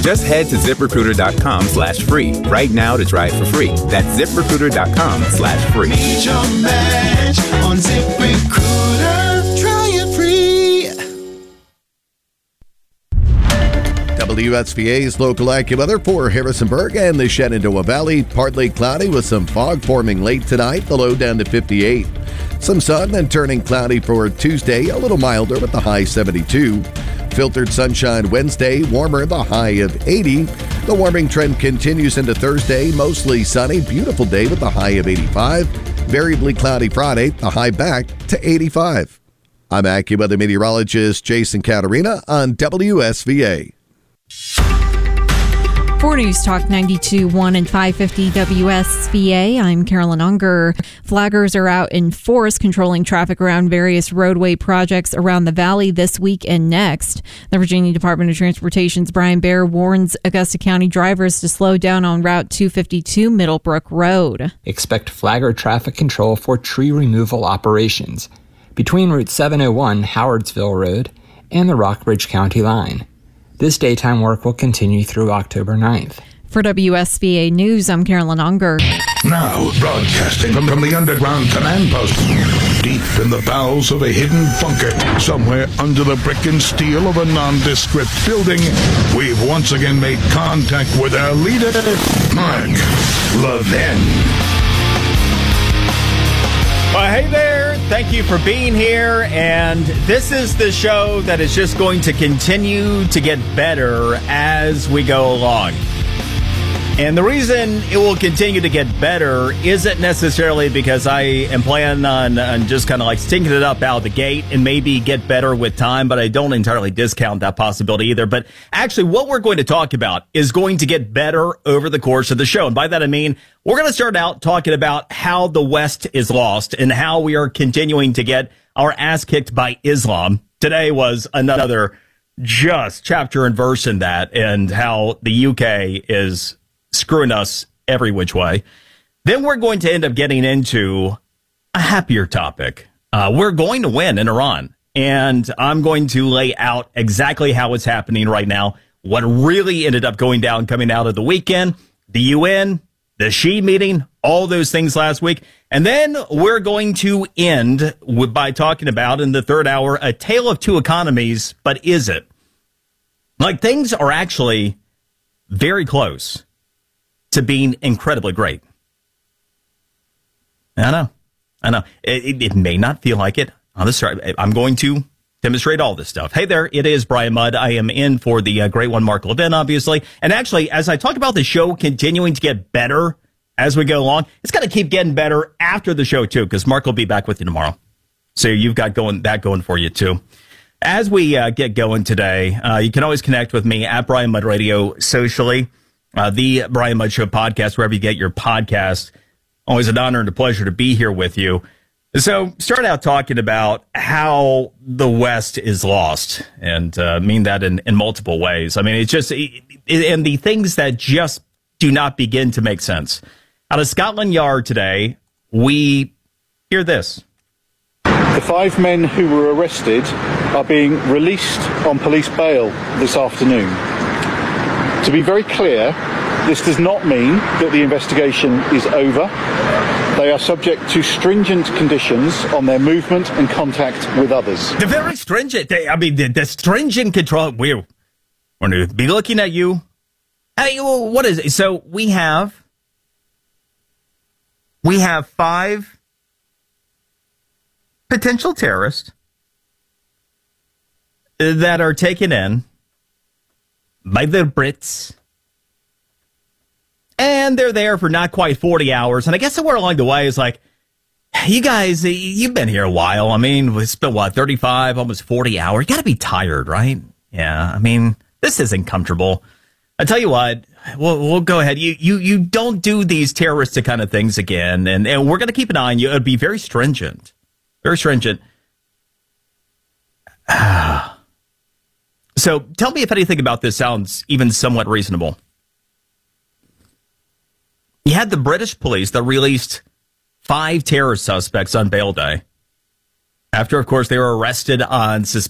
Just head to ZipRecruiter.com/free right now to try it for free. That's ZipRecruiter.com/free. Meet your match on ZipRecruiter. Try it free. WSVA's local AccuWeather for Harrisonburg and the Shenandoah Valley. Partly cloudy with some fog forming late tonight, the low down to 58. Some sun, then turning cloudy for Tuesday, a little milder with the high 72. Filtered sunshine Wednesday, warmer, the high of 80. The warming trend continues into Thursday, mostly sunny, beautiful day with the high of 85. Variably cloudy Friday, the high back to 85. I'm AccuWeather meteorologist Jason Caterina on WSVA. 4 News Talk 92.1 and 550 WSVA. I'm Carolyn Unger. Flaggers are out in force controlling traffic around various roadway projects around the valley this week and next. The Virginia Department of Transportation's Brian Bair warns Augusta County drivers to slow down on Route 252 Middlebrook Road. Expect flagger traffic control for tree removal operations between Route 701 Howardsville Road and the Rockbridge County line. This daytime work will continue through October 9th. For WSVA News, I'm Carolyn Unger. Now, broadcasting from the underground command post, deep in the bowels of a hidden bunker, somewhere under the brick and steel of a nondescript building, we've once again made contact with our leader, Mark Levin. Well, hey there. Thank you for being here. And this is the show that is just going to continue to get better as we go along. And the reason it will continue to get better isn't necessarily because I am planning on just kind of like stinking it up out of the gate and maybe get better with time, but I don't entirely discount that possibility either. But actually, what we're going to talk about is going to get better over the course of the show. And by that, I mean, we're going to start out talking about how the West is lost and how we are continuing to get our ass kicked by Islam. Today was another just chapter and verse in that, and how the UK is screwing us every which way. Then we're going to end up getting into a happier topic. We're going to win in Iran, and I'm going to lay out exactly how it's happening right now, what really ended up going down coming out of the weekend, the UN, the Xi meeting, all those things last week. And then we're going to end by talking about, in the third hour, a tale of two economies. But is it? Like, things are actually very close to being incredibly great. I know. It may not feel like it. I'm going to demonstrate all this stuff. Hey there, it is Brian Mudd. I am in for the great one, Mark Levin, obviously. And actually, as I talk about the show continuing to get better as we go along, it's going to keep getting better after the show, too, because Mark will be back with you tomorrow. So you've got that going for you, too. As we get going today, you can always connect with me at Brian Mudd Radio socially. The Brian Mudd Show podcast, wherever you get your podcast. Always an honor and a pleasure to be here with you. So start out talking about how the West is lost, and mean that in multiple ways. I mean, it's just, and the things that just do not begin to make sense. Out of Scotland Yard today, we hear this. The 5 men who were arrested are being released on police bail this afternoon. To be very clear, this does not mean that the investigation is over. They are subject to stringent conditions on their movement and contact with others. The very stringent, the stringent control. We're going to be looking at you. Hey, what is it? So we have 5 potential terrorists that are taken in by the Brits, and they're there for not quite 40 hours. And I guess somewhere along the way is like, you guys, you've been here a while. I mean, it's been, 35, almost 40 hours? You got to be tired, right? Yeah, I mean, this isn't comfortable. I tell you what, we'll go ahead. You don't do these terroristic kind of things again, and we're going to keep an eye on you. It'll be very stringent. Very stringent. So tell me if anything about this sounds even somewhat reasonable. You had the British police that released 5 terror suspects on bail day, after, of course, they were arrested on